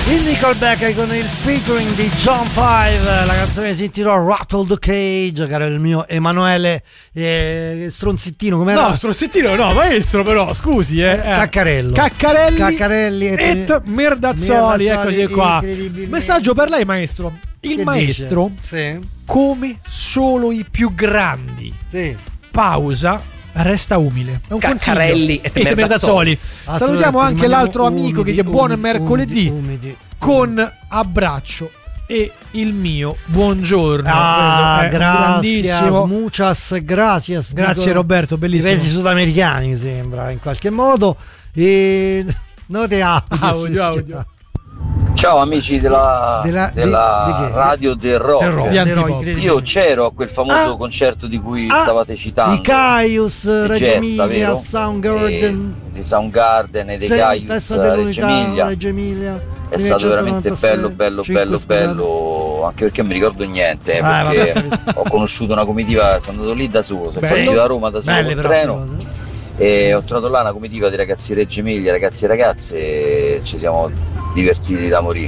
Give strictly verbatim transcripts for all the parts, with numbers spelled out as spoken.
Il Nickelback con il featuring di John Five, la canzone si intitola Rattle the Cage, caro il mio Emanuele eh, Stronzittino, come No, Stronzittino no, maestro però, scusi eh. Caccarello. Caccarelli Caccarelli et, et Merdazzoli, eccoci qua. Messaggio per lei, maestro. Il che maestro, sì. come solo i più grandi, sì. pausa, resta umile. È un Caccarelli consiglio. Et Merdazzoli. Salutiamo anche l'altro amico umidi, che dice buon mercoledì umidi, umidi, con abbraccio e il mio buongiorno. Ah, grazie, muchas gracias. Grazie dico, Roberto, bellissimo. I paesi sudamericani mi sembra in qualche modo. E note audio. audio, audio. Ciao amici della, della, della di, di radio del rock, del rock, del rock io c'ero a quel famoso ah, concerto di cui ah, stavate citando, i Caius, Reggio Emilia, Soundgarden, di Soundgarden e dei Caius Reggio Emilia. Reggio Emilia è stato veramente bello bello bello bello, anche perché non mi ricordo niente eh, ah, perché vabbè. Ho conosciuto una comitiva, sono andato lì da solo, sono partito da Roma da solo col treno e ho trovato là una comitiva di ragazzi di Reggio Emilia, ragazzi e ragazze, e ci siamo divertiti da morire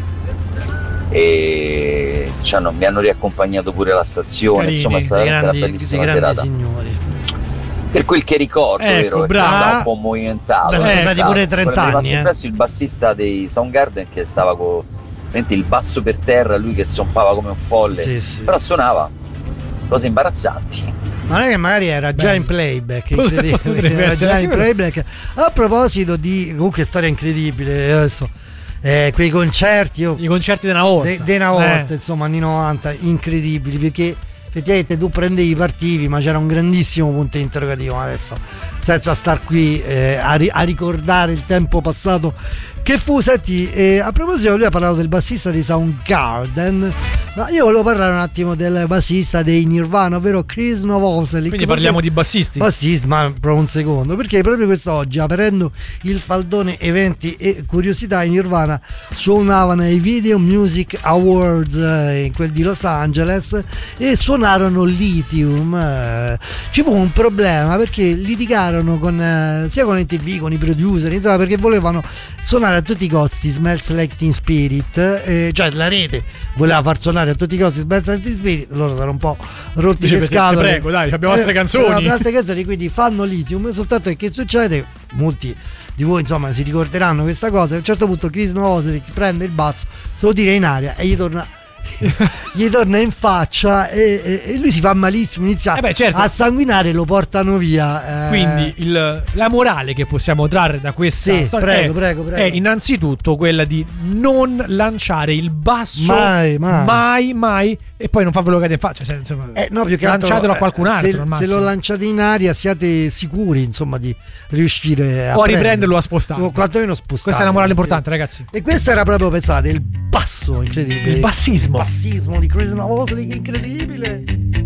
e hanno, mi hanno riaccompagnato pure alla stazione. Carini, insomma è stata grandi, una bellissima serata signori. Per quel che ricordo, ecco, vero, perché stava un po' movimentato, è stati pure trenta anni eh. Presso il bassista dei Soundgarden che stava con il basso per terra, lui che zompava come un folle, sì, sì. Però suonava cose imbarazzanti. Ma non è che magari era già Beh. in playback, era già in playback. A proposito di comunque storia incredibile adesso, eh, quei concerti io, i concerti di una volta de, de una volta eh. insomma anni novanta incredibili, perché effettivamente tu prendevi i partivi ma c'era un grandissimo punto interrogativo. Adesso senza star qui eh, a, ri- a ricordare il tempo passato che fu. Senti, eh, a proposito, lui ha parlato del bassista di Soundgarden, ma io volevo parlare un attimo del bassista dei Nirvana, ovvero Chris Novoselic. Quindi parliamo di bassisti? Bassisti, ma proprio un secondo, perché proprio quest'oggi, aprendo il faldone eventi e curiosità, i Nirvana suonavano ai Video Music Awards eh, in quel di Los Angeles e suonarono Lithium. Eh, ci fu un problema perché litigarono con eh, sia con i T V, con i producer, insomma, perché volevano suonare a tutti i costi Smells Like Teen Spirit, eh, cioè la rete voleva far suonare a tutti i costi Smells Like Teen Spirit, loro erano un po' rotti Dice, le scatole. Ti prego, dai, abbiamo altre canzoni. Eh, altre canzoni, quindi fanno Lithium, soltanto che succede? Molti di voi insomma si ricorderanno questa cosa. A un certo punto Chris Novoselic prende il basso, se lo tira in aria e gli torna gli torna in faccia e, e, e lui si fa malissimo, inizia eh beh, certo. a sanguinare, lo portano via. Eh. Quindi il, la morale che possiamo trarre da questa sì, storia prego, è, prego, prego. è innanzitutto quella di non lanciare il basso mai, mai, mai, mai e poi non farvelo cadere in faccia. Cioè, insomma, eh, no, più che lanciatelo altro, a qualcun altro. Se, se lo lanciate in aria, siate sicuri insomma di riuscire a o a riprenderlo, a spostare. O quantomeno spostare. Questa è una morale importante, ragazzi. E questo era proprio, pensate, il basso incredibile. Il bassismo. Il bassismo di Chris Novoselic, incredibile.